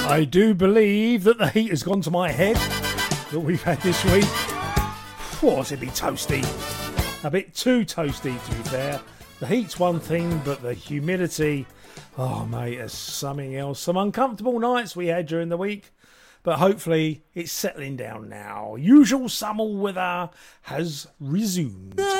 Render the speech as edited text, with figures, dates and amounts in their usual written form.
I do believe that the heat has gone to my head that we've had this week. What's it be toasty? A bit too toasty, to be fair. The heat's one thing, but the humidity, oh mate, it's something else. Some uncomfortable nights we had during the week, but hopefully it's settling down now. Usual summer weather has resumed.